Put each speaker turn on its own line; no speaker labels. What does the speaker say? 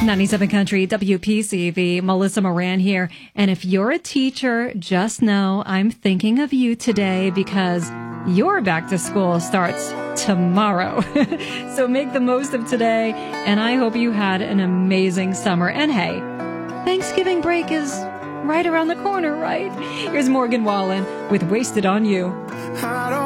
97 Country, WPCV, Melissa Moran here. And if you're a teacher, just know I'm thinking of you today because your back to school starts tomorrow. So make the most of today, and I hope you had an amazing summer. And hey, Thanksgiving break is right around the corner, right? Here's Morgan Wallen with Wasted on You.